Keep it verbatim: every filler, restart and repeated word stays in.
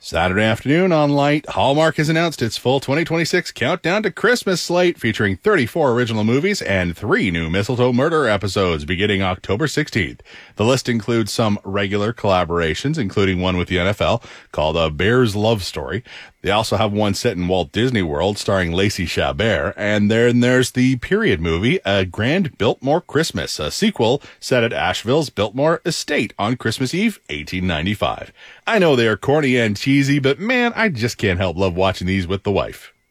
Saturday afternoon on Light, Hallmark has announced its full twenty twenty-six Countdown to Christmas slate featuring thirty-four original movies and three new Mistletoe Murder episodes beginning October sixteenth. The list includes some regular collaborations, including one with the N F L called A Bear's Love Story. They also have one set in Walt Disney World starring Lacey Chabert. And then there's the period movie, A Grand Biltmore Christmas, a sequel set at Asheville's Biltmore Estate on Christmas Eve, eighteen ninety-five. I know they are corny and cheesy, but man, I just can't help love watching these with the wife.